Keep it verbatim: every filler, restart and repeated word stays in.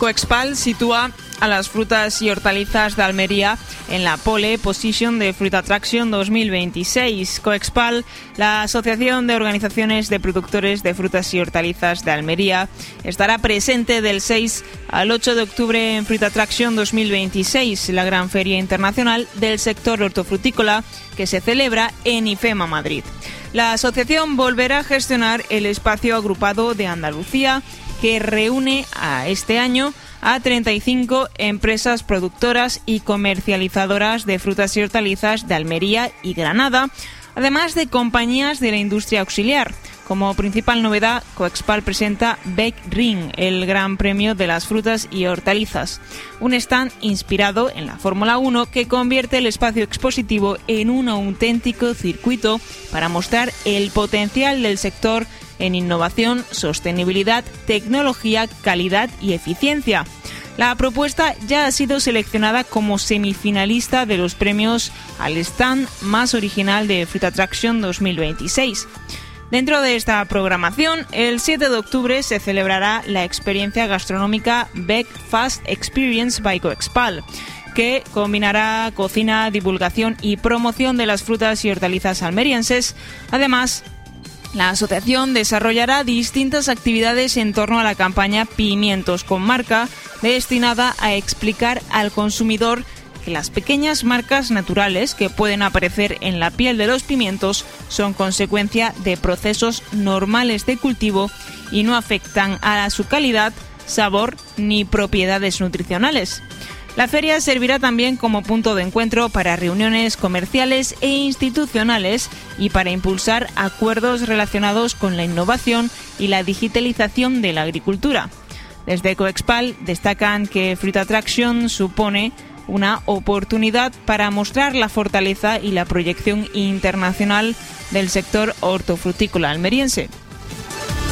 Coexpal sitúa a las frutas y hortalizas de Almería en la pole position de Fruit Attraction dos mil veintiséis. Coexpal, la Asociación de Organizaciones de Productores de Frutas y Hortalizas de Almería, estará presente del seis al ocho de octubre en Fruit Attraction dos mil veintiséis, la gran feria internacional del sector hortofrutícola que se celebra en IFEMA Madrid. La asociación volverá a gestionar el espacio agrupado de Andalucía, que reúne a este año a treinta y cinco empresas productoras y comercializadoras de frutas y hortalizas de Almería y Granada, además de compañías de la industria auxiliar. Como principal novedad, Coexpal presenta Bec Ring, el Gran Premio de las Frutas y Hortalizas, un stand inspirado en la Fórmula uno que convierte el espacio expositivo en un auténtico circuito para mostrar el potencial del sector en innovación, sostenibilidad, tecnología, calidad y eficiencia. La propuesta ya ha sido seleccionada como semifinalista de los premios al stand más original de Fruit Attraction dos mil veintiséis. Dentro de esta programación, el siete de octubre se celebrará la experiencia gastronómica Bec Fast Experience by Coexpal, que combinará cocina, divulgación y promoción de las frutas y hortalizas almerienses. Además, la asociación desarrollará distintas actividades en torno a la campaña Pimientos con Marca, destinada a explicar al consumidor que las pequeñas marcas naturales que pueden aparecer en la piel de los pimientos son consecuencia de procesos normales de cultivo y no afectan a su calidad, sabor ni propiedades nutricionales. La feria servirá también como punto de encuentro para reuniones comerciales e institucionales y para impulsar acuerdos relacionados con la innovación y la digitalización de la agricultura. Desde Coexpal destacan que Fruit Attraction supone una oportunidad para mostrar la fortaleza y la proyección internacional del sector hortofrutícola almeriense.